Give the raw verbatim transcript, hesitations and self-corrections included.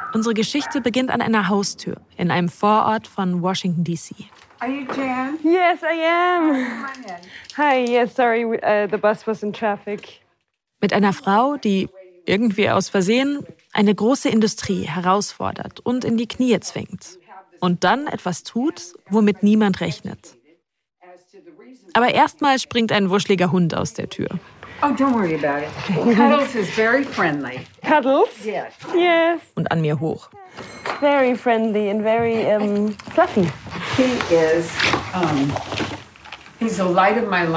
Unsere Geschichte beginnt an einer Haustür in einem Vorort von Washington, D C Are you Jan? Yes, I am. Hi, yes, sorry, uh, the bus was in traffic. Mit einer Frau, die irgendwie aus Versehen eine große Industrie herausfordert und in die Knie zwingt. Und dann etwas tut, womit niemand rechnet. Aber erstmal springt ein wuscheliger Hund aus der Tür. Oh, don't worry about it. Cuddles is very friendly. Cuddles? Yes. Yes. Und an mir hoch. Very friendly and very um, fluffy. He is, um, he's the light of my life.